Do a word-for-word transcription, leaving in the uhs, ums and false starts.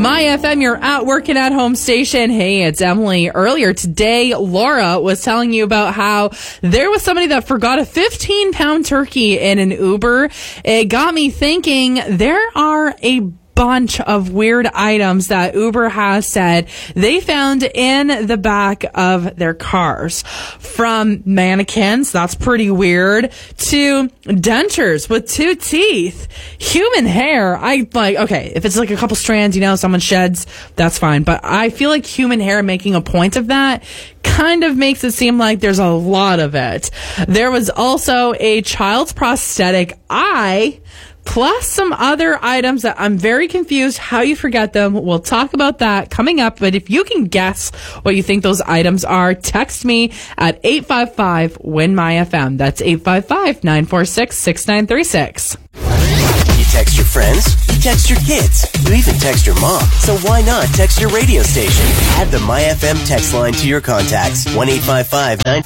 My F M, your out working at home station. Hey, it's Emily. Earlier today, Laura was telling you about how there was somebody that forgot a fifteen pound turkey in an Uber. It got me thinking there are a bunch of weird items that Uber has said they found in the back of their cars. From mannequins, that's pretty weird, to dentures with two teeth, human hair. I like, okay, if it's like a couple strands, you know, someone sheds, that's fine. But I feel like human hair, making a point of that, kind of makes it seem like there's a lot of it. There was also a child's prosthetic eye, plus some other items that I'm very confused how you forget them. We'll talk about that coming up. But if you can guess what you think those items are, text me at eight five five, W I N My F M. That's eight five five, nine four six, six nine three six. You text your friends, you text your kids, you even text your mom. So why not text your radio station? Add the My F M text line to your contacts. one eight five five, nine